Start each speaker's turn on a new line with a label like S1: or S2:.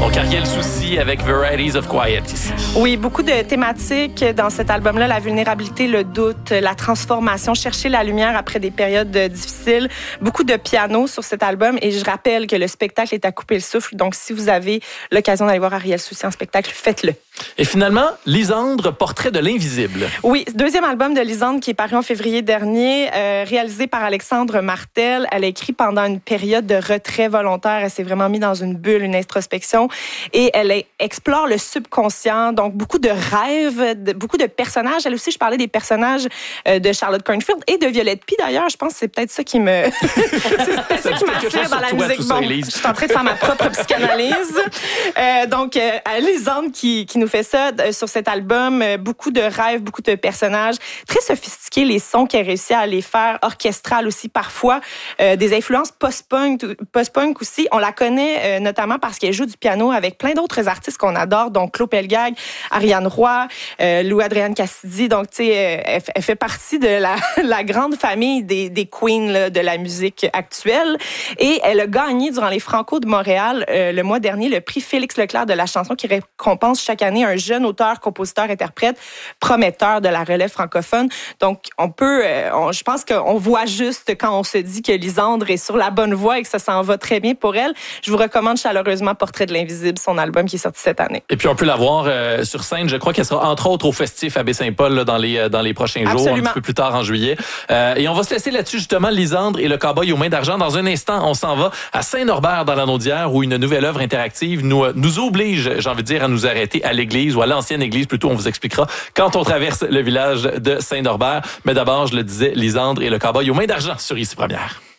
S1: Donc, Ariel Soucy avec Varieties of Quiet ici.
S2: Oui, beaucoup de thématiques dans cet album-là. La vulnérabilité, le doute, la transformation, chercher la lumière après des périodes difficiles. Beaucoup de piano sur cet album. Et je rappelle que le spectacle est à couper le souffle. Donc, si vous avez l'occasion d'aller voir Ariel Soucy en spectacle, faites-le.
S1: Et finalement, Lisandre, Portrait de l'invisible.
S2: Oui, deuxième album de Lisandre qui est paru en février dernier, réalisé par Alexandre Martel. Elle a écrit pendant une période de retrait volontaire. Elle s'est vraiment mise dans une bulle, une introspection. Et elle explore le subconscient. Donc, beaucoup de rêves, beaucoup de personnages. Elle aussi, je parlais des personnages de Charlotte Cornfield et de Violette Pie, d'ailleurs. Je pense que c'est peut-être ça qui me... c'est peut-être ça qui m'attire dans la musique. Bon, je suis en train de faire ma propre psychanalyse. Donc, Lisandre qui nous fait ça sur cet album. Beaucoup de rêves, beaucoup de personnages. Très sophistiqués, les sons qu'elle réussit à les faire. Orchestrales aussi, parfois. Des influences post-punk aussi. On la connaît notamment parce qu'elle joue du piano avec plein d'autres artistes qu'on adore. Donc, Claude Pelgag, Ariane Roy, Louis-Adrienne Cassidy. Donc, tu sais, elle fait partie de la grande famille des queens là, de la musique actuelle. Et elle a gagné durant les Franco de Montréal le mois dernier le prix Félix Leclerc de la chanson qui récompense chaque année un jeune auteur, compositeur, interprète prometteur de la relève francophone. Donc, je pense qu'on voit juste quand on se dit que Lisandre est sur la bonne voie et que ça s'en va très bien pour elle. Je vous recommande chaleureusement Portrait de l'invisible, son album qui est sorti cette année.
S1: Et puis, on peut la voir sur scène. Je crois qu'elle sera entre autres au Festif à Baie-Saint-Paul là, dans les prochains jours, un petit peu plus tard en juillet. Et on va se laisser là-dessus, justement, Lisandre et le cowboy aux mains d'argent. Dans un instant, on s'en va à Saint-Norbert dans la Naudière où une nouvelle œuvre interactive nous oblige, j'ai envie de dire, à nous arrêter à l'église ou à l'ancienne église, plutôt, on vous expliquera quand on traverse le village de Saint-Norbert. Mais d'abord, je le disais, Lisandre et le cowboy aux mains d'argent sur Ici Première.